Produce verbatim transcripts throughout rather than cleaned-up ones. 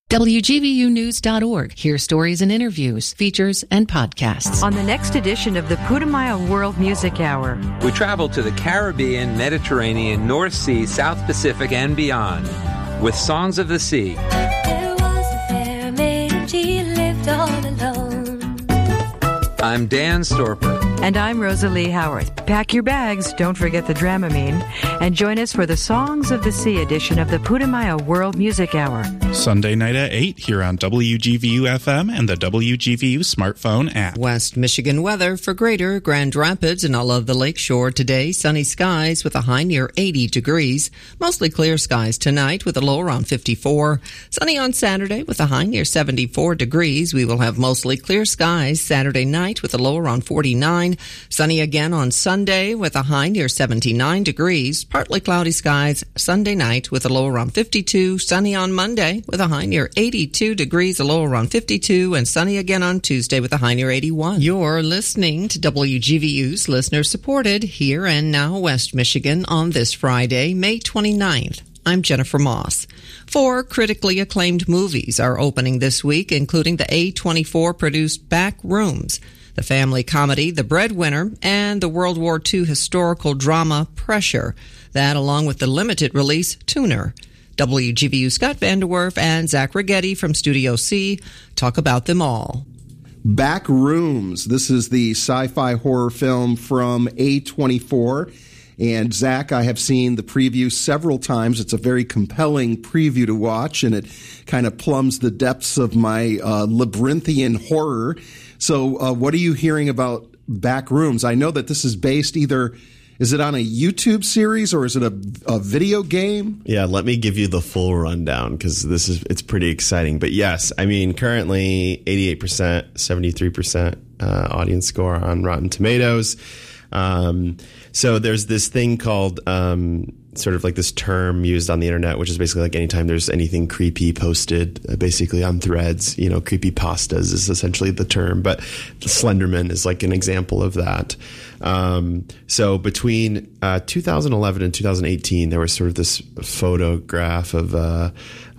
W G V U news dot org. Hear stories and interviews, features, and podcasts. On the next edition of the Putumayo World Music Hour, we travel to the Caribbean, Mediterranean, North Sea, South Pacific, and beyond with Songs of the Sea. There was a fair maiden, she lived all alone. I'm Dan Storper. And I'm Rosalie Howard. Pack your bags, don't forget the Dramamine, and join us for the Songs of the Sea edition of the Putumayo World Music Hour. Sunday night at eight here on W G V U F M and the W G V U smartphone app. West Michigan weather for Greater Grand Rapids and all of the lakeshore today. Sunny skies with a high near eighty degrees. Mostly clear skies tonight with a low around fifty-four. Sunny on Saturday with a high near seventy-four degrees. We will have mostly clear skies Saturday night with a low around forty-nine. Sunny again on Sunday with a high near seventy-nine degrees. Partly cloudy skies Sunday night with a low around fifty-two. Sunny on Monday with a high near eighty-two degrees, a low around fifty-two, and sunny again on Tuesday with a high near eighty-one. You're listening to W G V U's listener-supported Here and Now West Michigan on this Friday, May twenty-ninth. I'm Jennifer Moss. Four critically acclaimed movies are opening this week, including the A twenty-four produced Back Rooms, the family comedy The Breadwinner, and the World War Two historical drama Pressure. That, along with the limited release Tuner. W G V U Scott Vanderwerf and Zach Rigetti from Studio C talk about them all. Back Rooms. This is the sci-fi horror film from A twenty-four. And Zach, I have seen the preview several times. It's a very compelling preview to watch, and it kind of plumbs the depths of my uh, labyrinthian horror. So uh, what are you hearing about Back Rooms? I know that this is based either, is it on a YouTube series or is it a, a video game? Yeah, let me give you the full rundown because this is, it's pretty exciting. But yes, I mean, currently eighty-eight percent, seventy-three percent uh, audience score on Rotten Tomatoes. Um, so there's this thing called, um, sort of like this term used on the internet, which is basically like anytime there's anything creepy posted, uh, basically on threads, you know, creepy pastas is essentially the term, but Slenderman is like an example of that. Um, so between, uh, two thousand eleven and two thousand eighteen, there was sort of this photograph of, uh,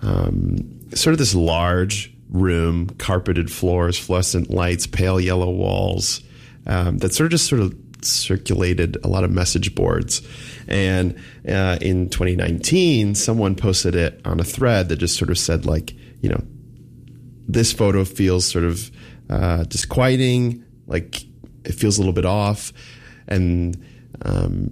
um, sort of this large room, carpeted floors, fluorescent lights, pale yellow walls, um, that sort of just sort of circulated a lot of message boards. And uh, in twenty nineteen, someone posted it on a thread that just sort of said, like, you know, this photo feels sort of uh, disquieting, like it feels a little bit off. And, um,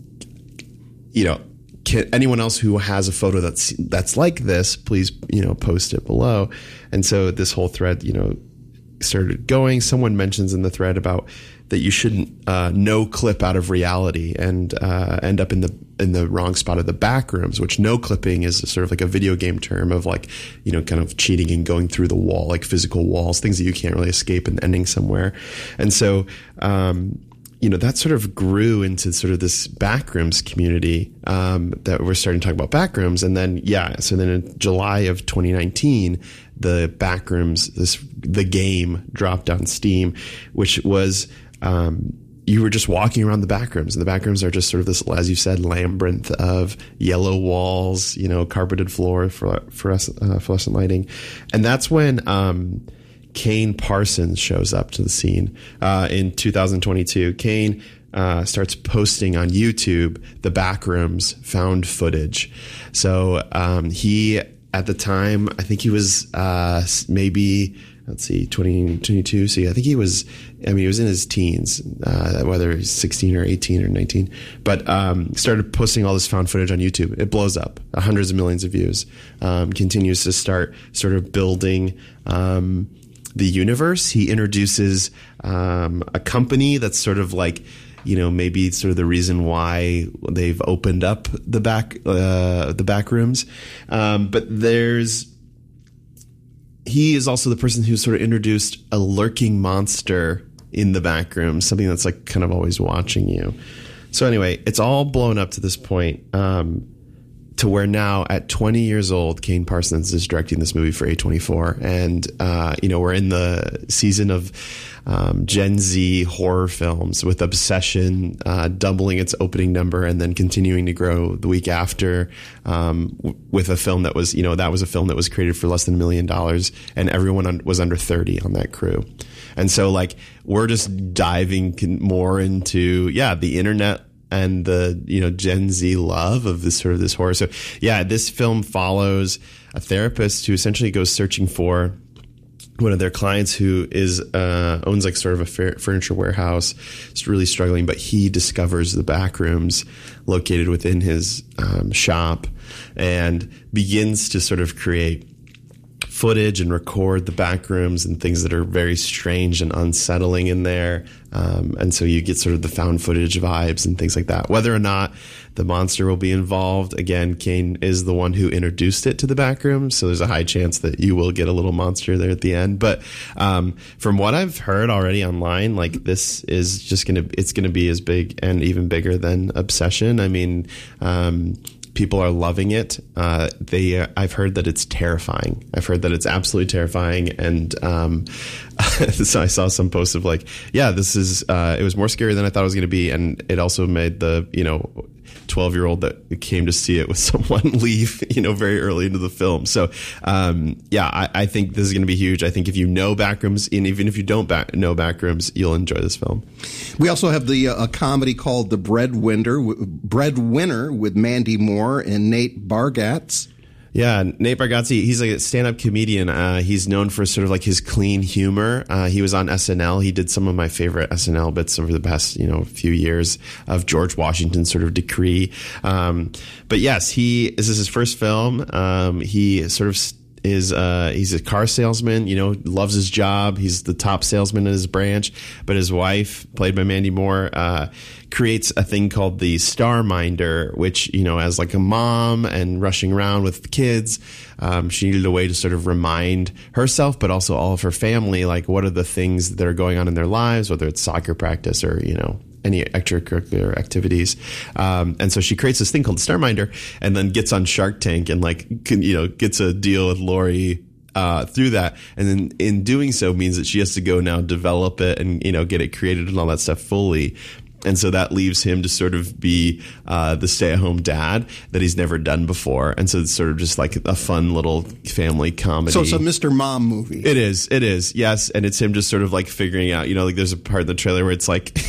you know, can, anyone else who has a photo that's that's like this, please, you know, post it below. And so this whole thread, you know, started going. Someone mentions in the thread about that you shouldn't uh, no clip out of reality and uh, end up in the in the wrong spot of the back rooms, which no clipping is sort of like a video game term of like, you know, kind of cheating and going through the wall, like physical walls, things that you can't really escape and ending somewhere. And so, um, you know, that sort of grew into sort of this backrooms community um, that we're starting to talk about backrooms. And then, yeah, so then in July of twenty nineteen, the backrooms, this the game dropped on Steam, which was um, you were just walking around the backrooms, and the backrooms are just sort of this, as you said, labyrinth of yellow walls, you know, carpeted floor, fluorescent, uh, fluorescent lighting, and that's when um, Kane Parsons shows up to the scene uh, in two thousand twenty-two. Kane uh, starts posting on YouTube the backrooms found footage. So um, he, at the time, I think he was uh, maybe, let's see, twenty, twenty-two. So I think he was, I mean, he was in his teens, uh, whether he's sixteen or eighteen or nineteen, but um, started posting all this found footage on YouTube. It blows up, uh, hundreds of millions of views, um, continues to start sort of building um, the universe. He introduces um, a company that's sort of like, you know, maybe sort of the reason why they've opened up the back, uh, the back rooms. Um, but there's, he is also the person who sort of introduced a lurking monster in the back room, something that's like kind of always watching you. So anyway, it's all blown up to this point. Um, to where now at twenty years old, Kane Parsons is directing this movie for A twenty-four. And, uh, you know, we're in the season of um, Gen Z horror films with Obsession uh, doubling its opening number and then continuing to grow the week after um, w- with a film that was, you know, that was a film that was created for less than a million dollars and everyone un- was under thirty on that crew. And so, like, we're just diving con- more into, yeah, the internet and the, you know, Gen Z love of this sort of this horror. So, yeah, this film follows a therapist who essentially goes searching for one of their clients who is uh, owns like sort of a furniture warehouse. It's really struggling, but he discovers the back rooms located within his um, shop and begins to sort of create footage and record the back rooms and things that are very strange and unsettling in there. Um, and so you get sort of the found footage vibes and things like that. Whether or not the monster will be involved, again, Kane is the one who introduced it to the back rooms, so there's a high chance that you will get a little monster there at the end. But um, from what I've heard already online, like, this is just gonna it's gonna be as big and even bigger than Obsession. I mean, um, people are loving it. Uh, they, uh, I've heard that it's terrifying. I've heard that it's absolutely terrifying. And um, so I saw some posts of like, yeah, this is, uh, it was more scary than I thought it was going to be. And it also made the, you know, twelve year old that came to see it with someone leave, you know, very early into the film. So, um, yeah, I, I think this is going to be huge. I think if you know Backrooms, and even if you don't back, know Backrooms, you'll enjoy this film. We also have the uh, a comedy called The Breadwinner, Breadwinner with Mandy Moore and Nate Bargatze. Yeah, Nate Bargatze, he's a stand-up comedian. Uh, he's known for sort of like his clean humor. Uh, he was on S N L. He did some of my favorite S N L bits over the past, you know, few years of George Washington's sort of decree. Um, but yes, he this is his first film. Um, he sort of is uh, he's a car salesman, you know, loves his job. He's the top salesman in his branch. But his wife, played by Mandy Moore, uh, creates a thing called the Star Minder, which, you know, as like a mom and rushing around with the kids, um, she needed a way to sort of remind herself, but also all of her family, like, what are the things that are going on in their lives, whether it's soccer practice or, you know, any extracurricular activities. Um, and so she creates this thing called Star Minder and then gets on Shark Tank and, like, can, you know, gets a deal with Lori uh, through that. And then in doing so means that she has to go now develop it and, you know, get it created and all that stuff fully. And so that leaves him to sort of be uh, the stay-at-home dad that he's never done before. And so it's sort of just like a fun little family comedy. So it's a Mister Mom movie. It is. It is. Yes. And it's him just sort of like figuring out, you know, like there's a part in the trailer where it's like,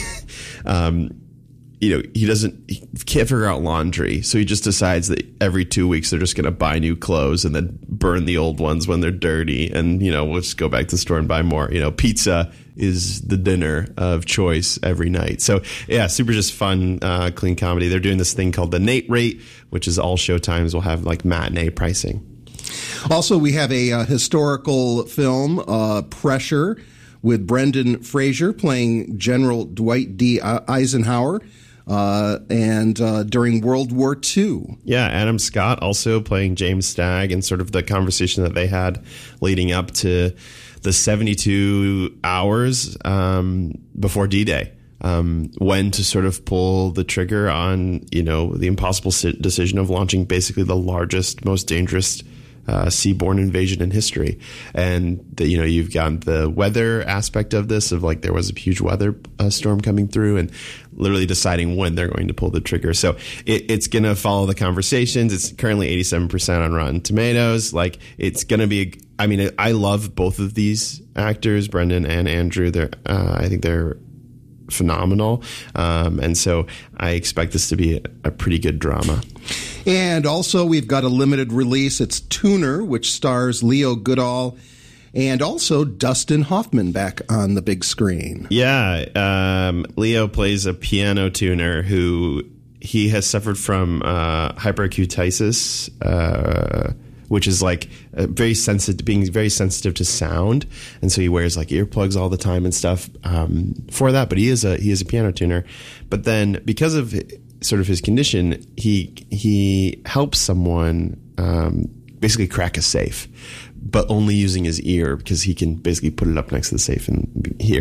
um, you know, he doesn't, he can't figure out laundry. So he just decides that every two weeks they're just going to buy new clothes and then burn the old ones when they're dirty. And, you know, we'll just go back to the store and buy more. You know, pizza is the dinner of choice every night. So, yeah, super just fun, uh, clean comedy. They're doing this thing called the Nate Rate, which is all Showtimes will have like matinee pricing. Also, we have a uh, historical film, uh, Pressure, with Brendan Fraser playing General Dwight D. Eisenhower. Uh, and uh, during World War Two. Yeah, Adam Scott also playing James Stagg, and sort of the conversation that they had leading up to the seventy-two hours um, before D-Day. Um, when to sort of pull the trigger on, you know, the impossible decision of launching basically the largest, most dangerous Uh, seaborne invasion in history. And the, you know, you've got the weather aspect of this, of like there was a huge weather uh, storm coming through, and literally deciding when they're going to pull the trigger. So it, it's going to follow the conversations. It's currently eighty-seven percent on Rotten Tomatoes. Like, it's going to be a, I mean, I love both of these actors, Brendan and Andrew. They're uh, I think they're phenomenal. Um, and so I expect this to be a, a pretty good drama. And also, we've got a limited release. It's Tuner, which stars Leo Goodall and also Dustin Hoffman back on the big screen. Yeah. Um, Leo plays a piano tuner who he has suffered from uh, hyperacutitis, uh, which is like uh, very sensitive, being very sensitive to sound, and so he wears like earplugs all the time and stuff um, for that. But he is a he is a piano tuner. But then because of sort of his condition, he he helps someone um, basically crack a safe, but only using his ear, because he can basically put it up next to the safe and hear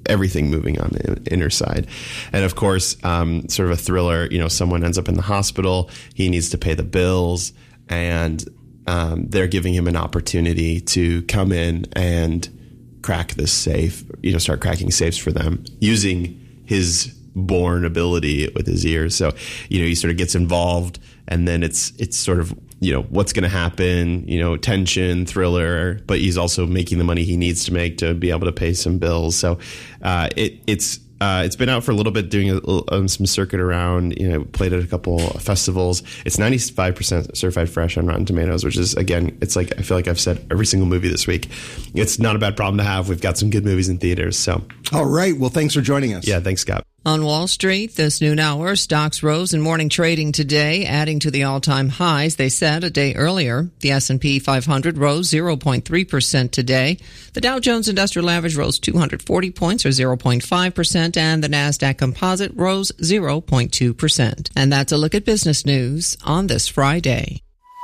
everything moving on the inner side. And of course, um, sort of a thriller, you know, someone ends up in the hospital, he needs to pay the bills, and um, they're giving him an opportunity to come in and crack this safe, you know, start cracking safes for them using his born ability with his ears. So, you know, he sort of gets involved, and then it's it's sort of, you know, what's going to happen, you know, tension, thriller, but he's also making the money he needs to make to be able to pay some bills. So uh, it it's uh, it's been out for a little bit, doing a, um, some circuit around, you know, played at a couple festivals. It's ninety-five percent certified fresh on Rotten Tomatoes, which is, again, it's like, I feel like I've said every single movie this week. It's not a bad problem to have. We've got some good movies in theaters. So, all right. Well, thanks for joining us. Yeah, thanks, Scott. On Wall Street, this noon hour, stocks rose in morning trading today, adding to the all-time highs they set a day earlier. The S and P five hundred rose zero point three percent today. The Dow Jones Industrial Average rose two hundred forty points, or zero point five percent, and the NASDAQ Composite rose zero point two percent. And that's a look at business news on this Friday.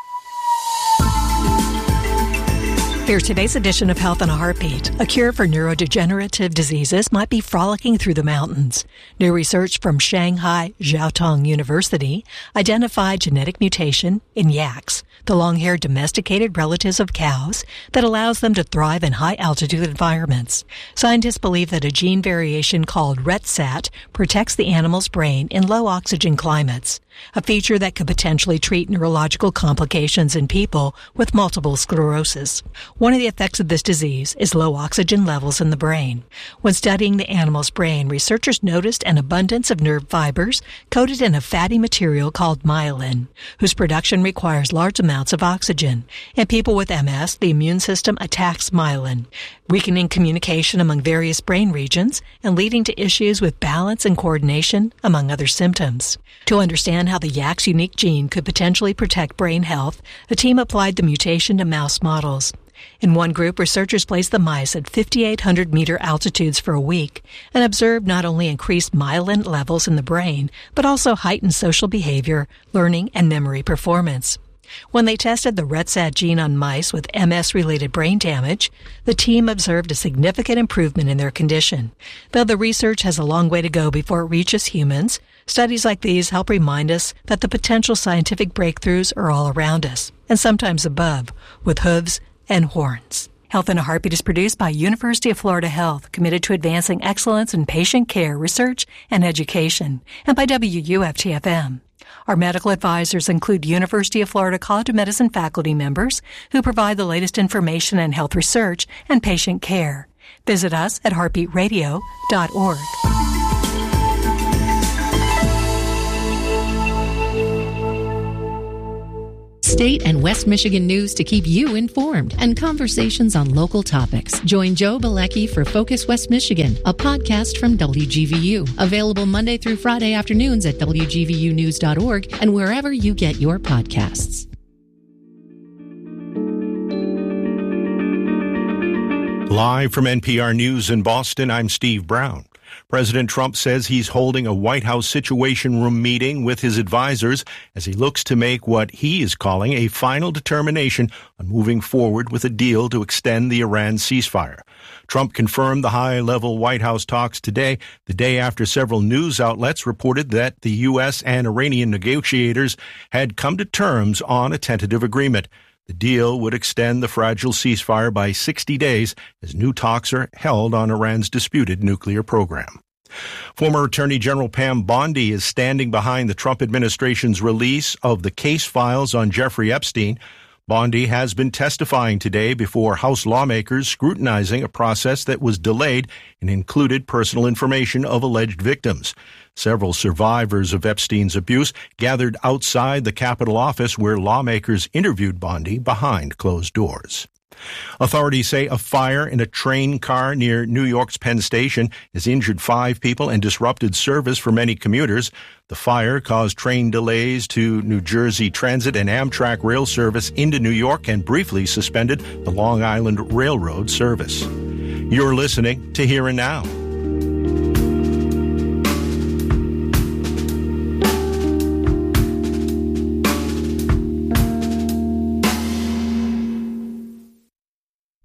Here's today's edition of Health in a Heartbeat. A cure for neurodegenerative diseases might be frolicking through the mountains. New research from Shanghai Jiaotong University identified genetic mutation in yaks, the long-haired domesticated relatives of cows, that allows them to thrive in high-altitude environments. Scientists believe that a gene variation called R E T S A T protects the animal's brain in low-oxygen climates, a feature that could potentially treat neurological complications in people with multiple sclerosis. One of the effects of this disease is low oxygen levels in the brain. When studying the animal's brain, researchers noticed an abundance of nerve fibers coated in a fatty material called myelin, whose production requires large amounts of oxygen. In people with M S, the immune system attacks myelin, weakening communication among various brain regions and leading to issues with balance and coordination, among other symptoms. To understand how the yak's unique gene could potentially protect brain health, the team applied the mutation to mouse models. In one group, researchers placed the mice at fifty-eight hundred meter altitudes for a week and observed not only increased myelin levels in the brain, but also heightened social behavior, learning, and memory performance. When they tested the R E T S A T gene on mice with M S-related brain damage, the team observed a significant improvement in their condition. Though the research has a long way to go before it reaches humans, studies like these help remind us that the potential scientific breakthroughs are all around us, and sometimes above, with hooves and horns. Health in a Heartbeat is produced by University of Florida Health, committed to advancing excellence in patient care, research, and education, and by W U F T F M. Our medical advisors include University of Florida College of Medicine faculty members who provide the latest information in health research and patient care. Visit us at heartbeat radio dot org. State and West Michigan news to keep you informed and conversations on local topics. Join Joe Bilecki for Focus West Michigan, a podcast from W G V U. Available Monday through Friday afternoons at W G V U news dot org and wherever you get your podcasts. Live from N P R News in Boston, I'm Steve Brown. President Trump says he's holding a White House Situation Room meeting with his advisors as he looks to make what he is calling a final determination on moving forward with a deal to extend the Iran ceasefire. Trump confirmed the high-level White House talks today, the day after several news outlets reported that the U S and Iranian negotiators had come to terms on a tentative agreement. The deal would extend the fragile ceasefire by sixty days as new talks are held on Iran's disputed nuclear program. Former Attorney General Pam Bondi is standing behind the Trump administration's release of the case files on Jeffrey Epstein. Bondi has been testifying today before House lawmakers scrutinizing a process that was delayed and included personal information of alleged victims. Several survivors of Epstein's abuse gathered outside the Capitol office where lawmakers interviewed Bondi behind closed doors. Authorities say a fire in a train car near New York's Penn Station has injured five people and disrupted service for many commuters. The fire caused train delays to New Jersey Transit and Amtrak rail service into New York and briefly suspended the Long Island Railroad service. You're listening to Here and Now.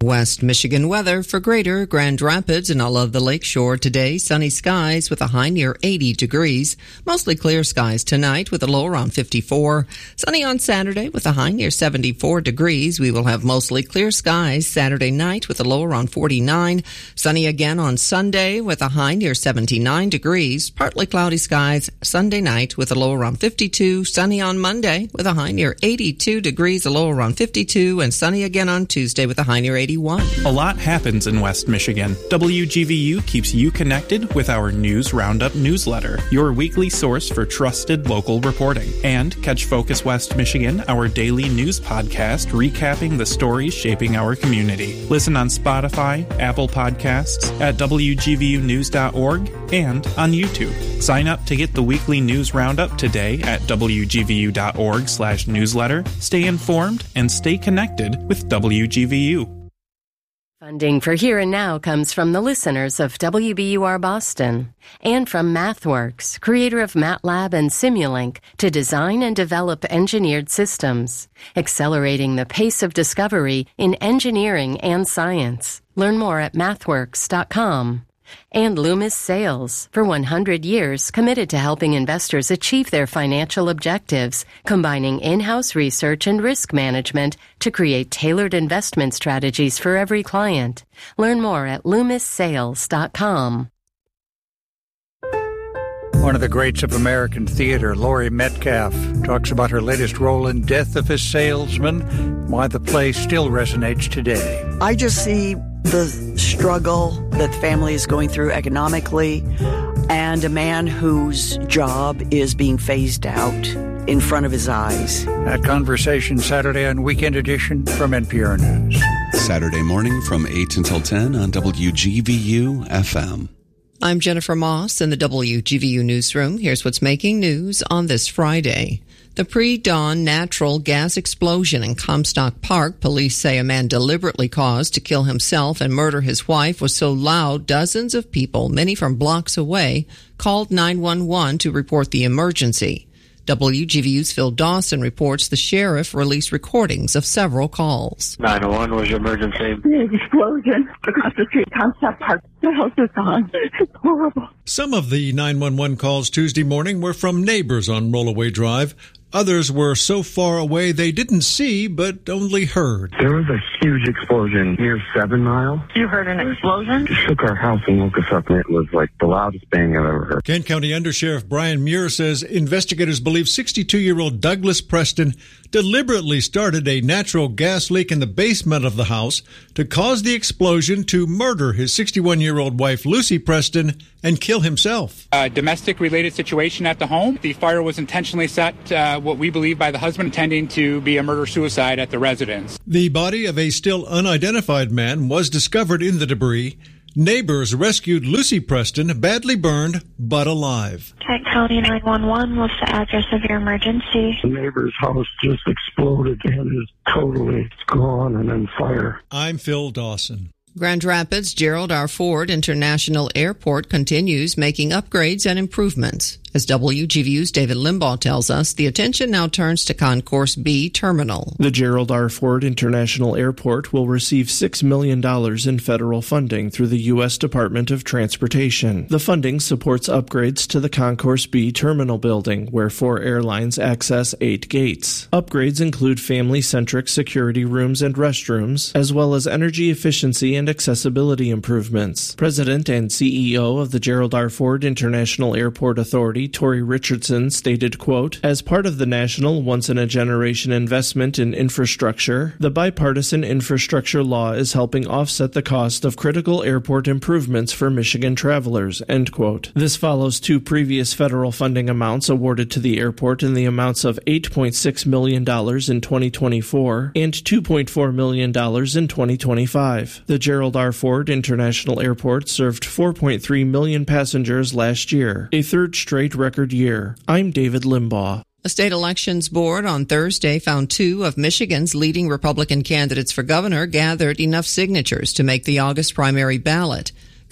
West Michigan weather for Greater Grand Rapids and all of the lakeshore today. Sunny skies with a high near eighty degrees. Mostly clear skies tonight with a low around fifty-four. Sunny on Saturday with a high near seventy-four degrees. We will have mostly clear skies Saturday night with a low around forty-nine. Sunny again on Sunday with a high near seventy-nine degrees. Partly cloudy skies Sunday night with a low around fifty-two. Sunny on Monday with a high near eighty-two degrees, a low around fifty-two. And sunny again on Tuesday with a high near eighty-one. A lot happens in West Michigan. W G V U keeps you connected with our News Roundup newsletter, your weekly source for trusted local reporting. And catch Focus West Michigan, our daily news podcast recapping the stories shaping our community. Listen on Spotify, Apple Podcasts, at W G V U news dot org, and on YouTube. Sign up to get the weekly News Roundup today at W G V U dot org slash newsletter. Stay informed and stay connected with W G V U. Funding for Here and Now comes from the listeners of W B U R Boston and from MathWorks, creator of MATLAB and Simulink, to design and develop engineered systems, accelerating the pace of discovery in engineering and science. Learn more at mathworks dot com. And Loomis Sales, for one hundred years committed to helping investors achieve their financial objectives, combining in-house research and risk management to create tailored investment strategies for every client. Learn more at loomis sales dot com. One of the greats of American theater, Laurie Metcalf, talks about her latest role in Death of a Salesman, why the play still resonates today. I just see the struggle that the family is going through economically, and a man whose job is being phased out in front of his eyes. That conversation Saturday on Weekend Edition from N P R News. Saturday morning from eight until ten on W G V U F M. I'm Jennifer Moss in the W G V U newsroom. Here's what's making news on this Friday. The pre-dawn natural gas explosion in Comstock Park, police say a man deliberately caused to kill himself and murder his wife, was so loud dozens of people, many from blocks away, called nine one one to report the emergency. W G V U's Phil Dawson reports the sheriff released recordings of several calls. nine one one was your emergency. The explosion across the street, Comstock Park. The house is gone. It's horrible. Some of the nine one one calls Tuesday morning were from neighbors on Rollaway Drive. Others were so far away they didn't see, but only heard. There was a huge explosion near Seven Mile. You heard an explosion? It shook our house and woke us up, and it was like the loudest bang I've ever heard. Kent County Undersheriff Brian Muir says investigators believe sixty-two-year-old Douglas Preston deliberately started a natural gas leak in the basement of the house to cause the explosion to murder his sixty-one-year-old wife, Lucy Preston, and kill himself. A domestic-related situation at the home. The fire was intentionally set, uh, what we believe, by the husband, intending to be a murder-suicide at the residence. The body of a still unidentified man was discovered in the debris. Neighbors rescued Lucy Preston, badly burned, but alive. Kent County nine one one, what's the address of your emergency? The neighbor's house just exploded and is totally gone and on fire. I'm Phil Dawson. Grand Rapids Gerald R. Ford International Airport continues making upgrades and improvements. As W G V U's David Limbaugh tells us, the attention now turns to Concourse B Terminal. The Gerald R. Ford International Airport will receive six million dollars in federal funding through the U S Department of Transportation. The funding supports upgrades to the Concourse B Terminal building, where four airlines access eight gates. Upgrades include family-centric security rooms and restrooms, as well as energy efficiency and accessibility improvements. President and C E O of the Gerald R. Ford International Airport Authority, Tori Richardson, stated, quote, "As part of the national once-in-a-generation investment in infrastructure, the bipartisan infrastructure law is helping offset the cost of critical airport improvements for Michigan travelers," end quote. This follows two previous federal funding amounts awarded to the airport in the amounts of eight point six million dollars in twenty twenty-four and two point four million dollars in twenty twenty-five. The Gerald R. Ford International Airport served four point three million passengers last year, a third straight record year. I'm David Limbaugh. A state elections board on Thursday found two of Michigan's leading Republican candidates for governor gathered enough signatures to make the August primary ballot.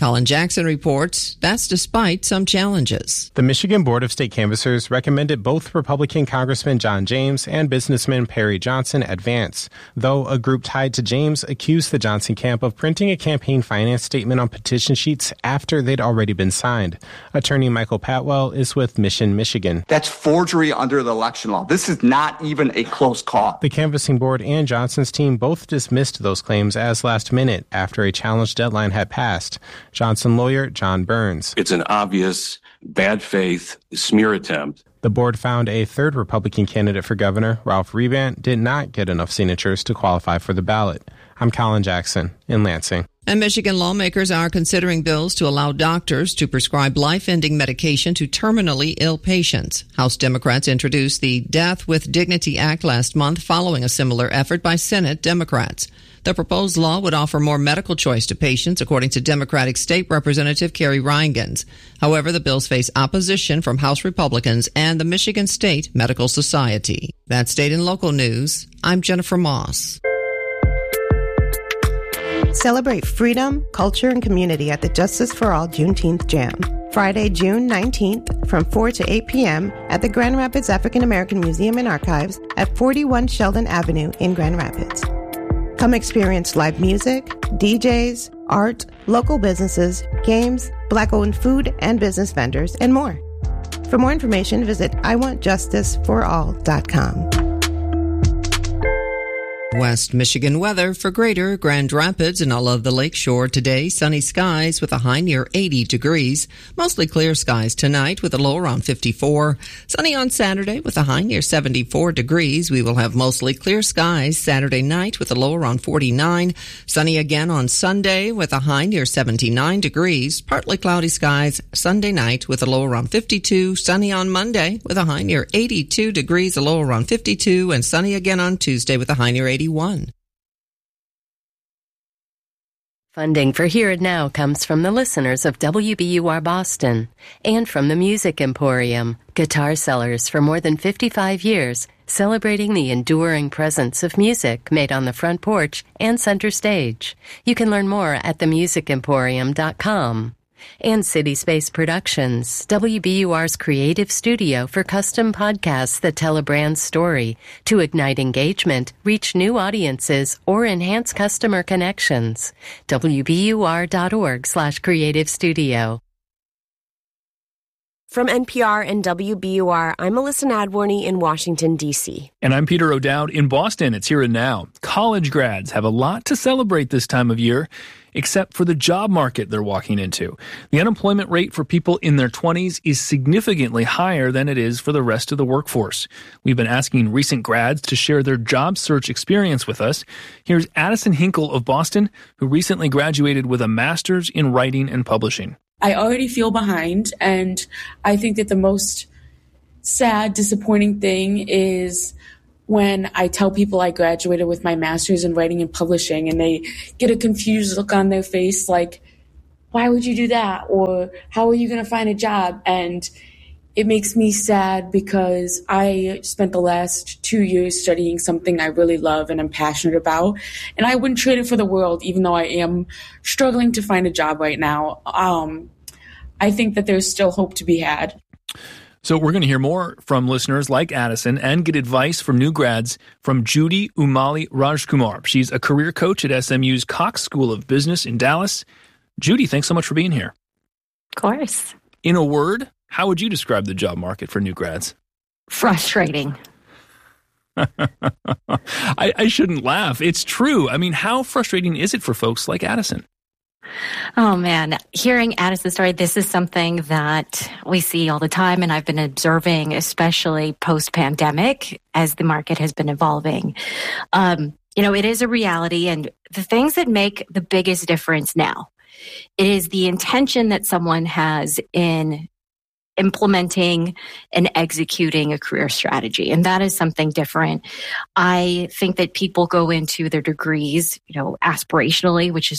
Colin Jackson reports that's despite some challenges. The Michigan Board of State Canvassers recommended both Republican Congressman John James and businessman Perry Johnson advance, though a group tied to James accused the Johnson camp of printing a campaign finance statement on petition sheets after they'd already been signed. Attorney Michael Patwell is with Mission, Michigan. That's forgery under the election law. This is not even a close call. The canvassing board and Johnson's team both dismissed those claims as last minute after a challenge deadline had passed. Johnson lawyer John Burns. It's an obvious bad faith smear attempt. The board found a third Republican candidate for governor, Ralph Rebant, did not get enough signatures to qualify for the ballot. I'm Colin Jackson in Lansing. And Michigan lawmakers are considering bills to allow doctors to prescribe life-ending medication to terminally ill patients. House Democrats introduced the Death with Dignity Act last month following a similar effort by Senate Democrats. The proposed law would offer more medical choice to patients, according to Democratic State Representative Kerry Reingans. However, the bills face opposition from House Republicans and the Michigan State Medical Society. That's state and local news. I'm Jennifer Moss. Celebrate freedom, culture, and community at the Justice for All Juneteenth Jam. Friday, June nineteenth from four to eight p.m. at the Grand Rapids African American Museum and Archives at forty-one Sheldon Avenue in Grand Rapids. Come experience live music, D Js, art, local businesses, games, Black-owned food and business vendors, and more. For more information, visit I want justice for all dot com. West Michigan weather for Greater Grand Rapids and all of the lakeshore today. Sunny skies with a high near eighty degrees. Mostly clear skies tonight with a low around fifty-four. Sunny on Saturday with a high near seventy-four degrees. We will have mostly clear skies Saturday night with a low around forty-nine. Sunny again on Sunday with a high near seventy-nine degrees. Partly cloudy skies Sunday night with a low around fifty-two. Sunny on Monday with a high near eighty-two degrees, a low around fifty-two. And sunny again on Tuesday with a high near eighty-one. Funding for Here and Now comes from the listeners of W B U R Boston and from the Music Emporium, guitar sellers for more than fifty-five years, celebrating the enduring presence of music made on the front porch and center stage. You can learn more at the music emporium dot com. And City Space Productions, W B U R's creative studio for custom podcasts that tell a brand's story to ignite engagement, reach new audiences, or enhance customer connections. W B U R dot org slash creative studio. From N P R and W B U R, I'm Melissa Nadworny in Washington, D C. And I'm Peter O'Dowd in Boston. It's Here and Now. College grads have a lot to celebrate this time of year, except for the job market they're walking into. The unemployment rate for people in their twenties is significantly higher than it is for the rest of the workforce. We've been asking recent grads to share their job search experience with us. Here's Addison Hinkle of Boston, who recently graduated with a master's in writing and publishing. I already feel behind, and I think that the most sad, disappointing thing is when I tell people I graduated with my master's in writing and publishing, and they get a confused look on their face like, why would you do that? Or how are you going to find a job? And it makes me sad because I spent the last two years studying something I really love and I'm passionate about. And I wouldn't trade it for the world, even though I am struggling to find a job right now. Um, I think that there's still hope to be had. So we're going to hear more from listeners like Addison and get advice from new grads from Judy Umali Rajkumar. She's a career coach at S M U's Cox School of Business in Dallas. Judy, thanks so much for being here. Of course. In a word, how would you describe the job market for new grads? Frustrating. I, I shouldn't laugh. It's true. I mean, how frustrating is it for folks like Addison? Oh, man. Hearing Addison's story, this is something that we see all the time, and I've been observing, especially post-pandemic, as the market has been evolving. Um, you know, it is a reality, and the things that make the biggest difference now, it is the intention that someone has in implementing and executing a career strategy. And that is something different. I think that people go into their degrees, you know, aspirationally, which is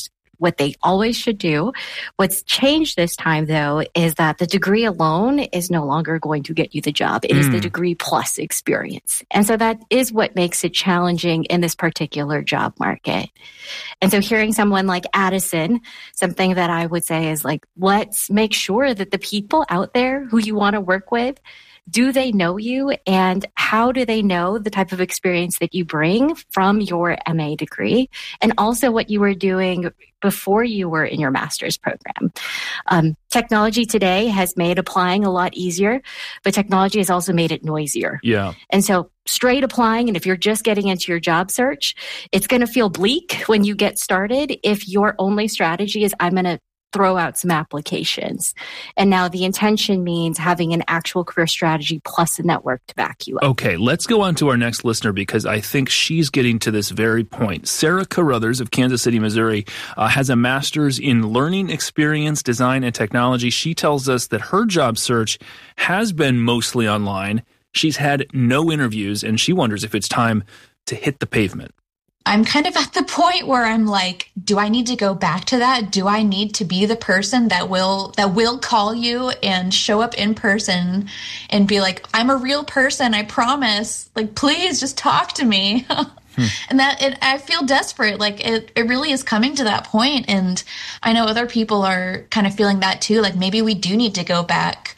what they always should do. What's changed this time, though, is that the degree alone is no longer going to get you the job. It mm. is the degree plus experience. And so that is what makes it challenging in this particular job market. And so hearing someone like Addison, something that I would say is like, let's make sure that the people out there who you want to work with, do they know you, and how do they know the type of experience that you bring from your M A degree, and also what you were doing before you were in your master's program. Um, technology today has made applying a lot easier, but technology has also made it noisier. Yeah. And so straight applying, and if you're just getting into your job search, it's going to feel bleak when you get started if your only strategy is, I'm going to throw out some applications. And now the intention means having an actual career strategy plus a network to back you up. Okay, let's go on to our next listener because I think she's getting to this very point. Sarah Carruthers of Kansas City, Missouri, uh, has a master's in learning experience, design, and technology. She tells us that her job search has been mostly online. She's had no interviews, and she wonders if it's time to hit the pavement. I'm kind of at the point where I'm like, do I need to go back to that? Do I need to be the person that will that will call you and show up in person and be like, I'm a real person, I promise. Like, please just talk to me. hmm. And that it, I feel desperate. Like it, it really is coming to that point. And I know other people are kind of feeling that too. Like maybe we do need to go back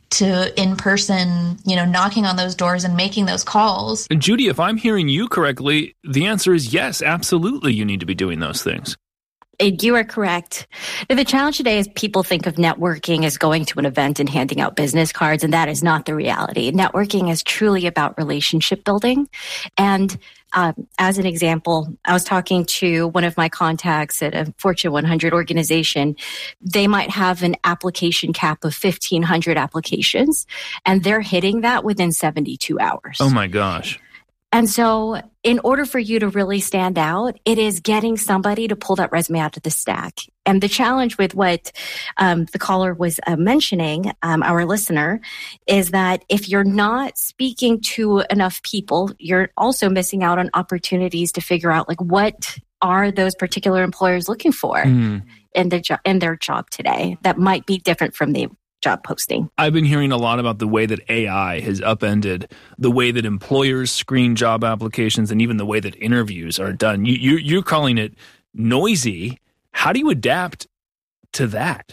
to in-person, you know, knocking on those doors and making those calls. And Judy, if I'm hearing you correctly, the answer is yes, absolutely you need to be doing those things. You are correct. The challenge today is people think of networking as going to an event and handing out business cards, and that is not the reality. Networking is truly about relationship building. And Um, as an example, I was talking to one of my contacts at a Fortune one hundred organization. They might have an application cap of fifteen hundred applications, and they're hitting that within seventy-two hours. Oh my gosh. And so in order for you to really stand out, it is getting somebody to pull that resume out of the stack. And the challenge with what um, the caller was uh, mentioning, um, our listener, is that if you're not speaking to enough people, you're also missing out on opportunities to figure out, like, what are those particular employers looking for mm. in their jo- in their job today that might be different from the job posting. I've been hearing a lot about the way that A I has upended the way that employers screen job applications and even the way that interviews are done. You, you, you're calling it noisy. How do you adapt to that?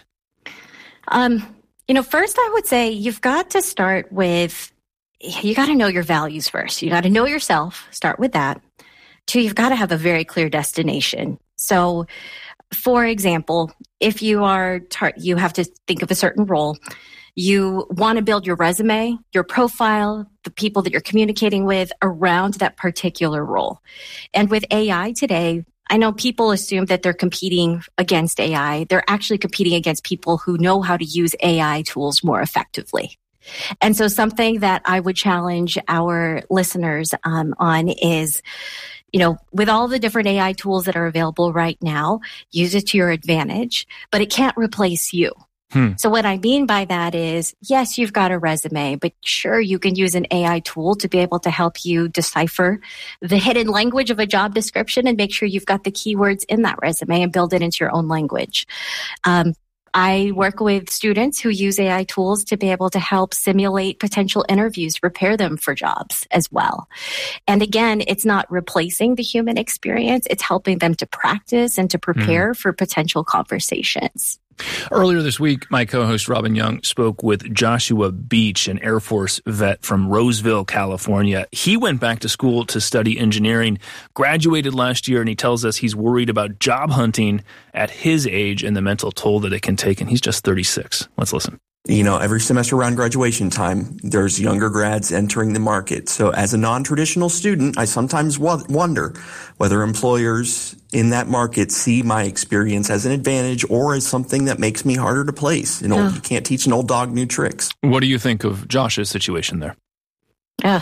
Um, you know, first I would say you've got to start with, you got to know your values first. You got to know yourself, start with that. Two, you've got to have a very clear destination. So, for example, if you are, tar- you have to think of a certain role. You want to build your resume, your profile, the people that you're communicating with around that particular role. And with A I today, I know people assume that they're competing against A I. They're actually competing against people who know how to use A I tools more effectively. And so something that I would challenge our listeners um, on is, you know, with all the different A I tools that are available right now, use it to your advantage, but it can't replace you. Hmm. So what I mean by that is, yes, you've got a resume, but sure, you can use an A I tool to be able to help you decipher the hidden language of a job description and make sure you've got the keywords in that resume and build it into your own language. Um, I work with students who use A I tools to be able to help simulate potential interviews, prepare them for jobs as well. And again, it's not replacing the human experience. It's helping them to practice and to prepare mm. for potential conversations. Earlier this week, my co-host Robin Young spoke with Joshua Beach, an Air Force vet from Roseville, California. He went back to school to study engineering, graduated last year, and he tells us he's worried about job hunting at his age and the mental toll that it can take, and he's just thirty-six. Let's listen. You know, every semester around graduation time, there's younger grads entering the market. So as a non-traditional student, I sometimes wonder whether employers in that market see my experience as an advantage or as something that makes me harder to place. You know, oh. you can't teach an old dog new tricks. What do you think of Josh's situation there? Oh.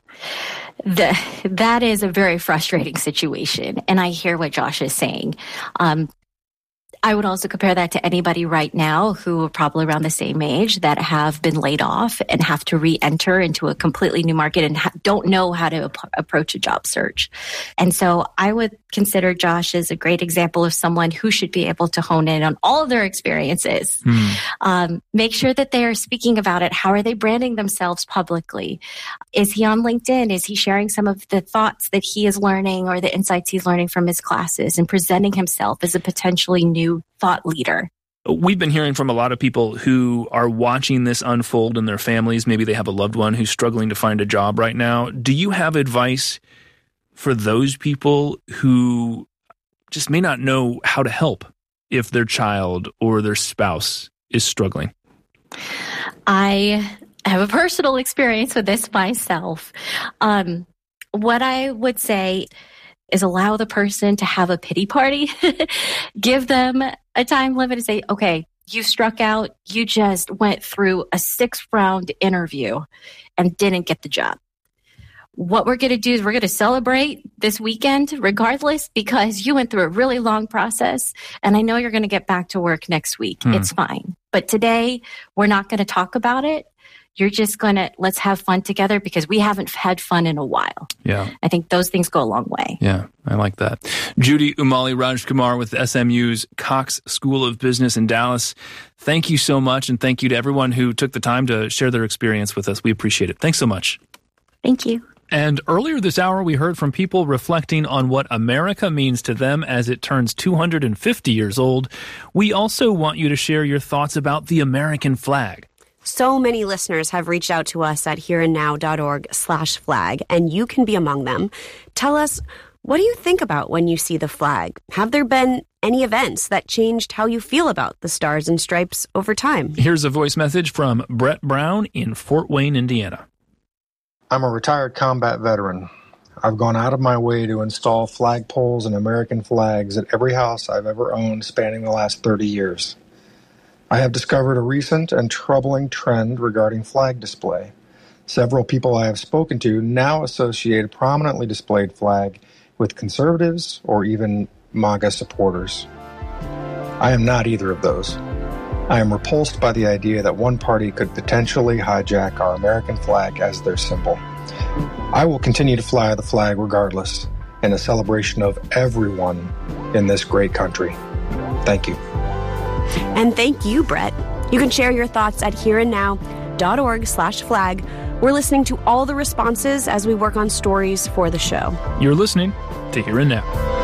The, that is a very frustrating situation. And I hear what Josh is saying. Um, I would also compare that to anybody right now who are probably around the same age that have been laid off and have to re-enter into a completely new market and ha- don't know how to ap- approach a job search. And so I would consider Josh as a great example of someone who should be able to hone in on all of their experiences. Hmm. Um, make sure that they are speaking about it. How are they branding themselves publicly? Is he on LinkedIn? Is he sharing some of the thoughts that he is learning or the insights he's learning from his classes and presenting himself as a potentially new thought leader? We've been hearing from a lot of people who are watching this unfold in their families. Maybe they have a loved one who's struggling to find a job right now. Do you have advice for those people who just may not know how to help if their child or their spouse is struggling? I have a personal experience with this myself. Um, what I would say is allow the person to have a pity party. Give them a time limit and say, okay, you struck out. You just went through a six round interview and didn't get the job. What we're going to do is we're going to celebrate this weekend regardless because you went through a really long process and I know you're going to get back to work next week. Hmm. It's fine. But today we're not going to talk about it. You're just going to, let's have fun together because we haven't had fun in a while. Yeah. I think those things go a long way. Yeah, I like that. Judy Umali Rajkumar with S M U's Cox School of Business in Dallas. Thank you so much. And thank you to everyone who took the time to share their experience with us. We appreciate it. Thanks so much. Thank you. And earlier this hour, we heard from people reflecting on what America means to them as it turns two hundred fifty years old. We also want you to share your thoughts about the American flag. So many listeners have reached out to us at hereandnow.org slash flag, and you can be among them. Tell us, what do you think about when you see the flag? Have there been any events that changed how you feel about the stars and stripes over time? Here's a voice message from Brett Brown in Fort Wayne, Indiana. I'm a retired combat veteran. I've gone out of my way to install flagpoles and American flags at every house I've ever owned spanning the last thirty years. I have discovered a recent and troubling trend regarding flag display. Several people I have spoken to now associate a prominently displayed flag with conservatives or even MAGA supporters. I am not either of those. I am repulsed by the idea that one party could potentially hijack our American flag as their symbol. I will continue to fly the flag regardless, in a celebration of everyone in this great country. Thank you. And thank you, Brett. You can share your thoughts at hereandnow.org slash flag. We're listening to all the responses as we work on stories for the show. You're listening to Here and Now.